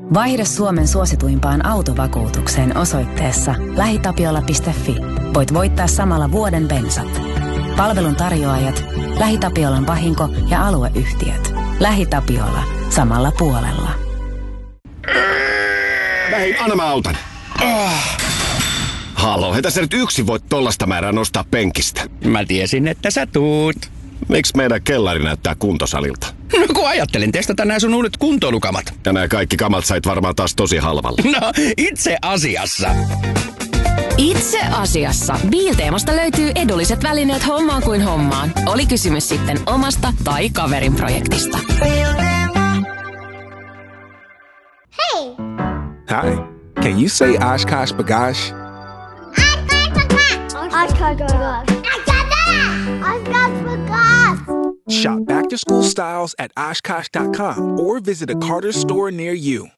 Vaihda Suomen suosituimpaan autovakuutukseen osoitteessa lähitapiola.fi. Voit voittaa samalla vuoden bensat. Palvelun tarjoajat, LähiTapiolan vahinko- ja alueyhtiöt. LähiTapiola. Samalla puolella. Anna mä autan. Halo, heitä sä nyt yksin voit tollasta määrää nostaa penkistä. Mä tiesin, että sä tuut. Miksi meidän kellari näyttää kuntosalilta? No kun ajattelin testata nää sun uudet kuntoilukamat. Ja nämä kaikki kamat sait varmaan taas tosi halvalla. No, itse asiassa. Itse asiassa Biilteemasta löytyy edulliset välineet hommaan kuin hommaan. Oli kysymys sitten omasta tai kaverin projektista. Hey! Hi. Can you say Oshkosh B'gosh? Shop back-to-school styles at Oshkosh.com or visit a Carter's store near you.